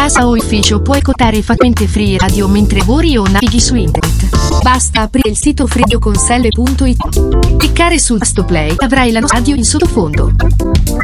casa o ufficio puoi ascoltare facilmente Free Radio mentre lavori o navighi su internet. Basta aprire il sito freeradioconcelle.it, cliccare sul tasto play, avrai la nostra radio in sottofondo.